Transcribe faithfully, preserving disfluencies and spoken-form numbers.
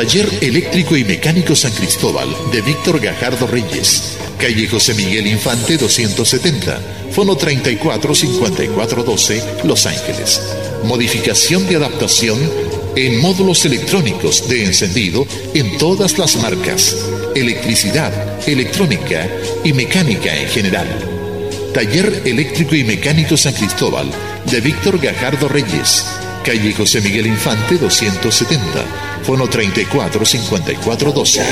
Taller Eléctrico y Mecánico San Cristóbal de Víctor Gajardo Reyes. Calle José Miguel Infante doscientos setenta. Fono treinta y cuatro cincuenta y cuatro doce, Los Ángeles. Modificación de adaptación en módulos electrónicos de encendido en todas las marcas. Electricidad, electrónica y mecánica en general. Taller Eléctrico y Mecánico San Cristóbal de Víctor Gajardo Reyes. Calle José Miguel Infante doscientos setenta. Fono treinta y cuatro cincuenta y cuatro doce.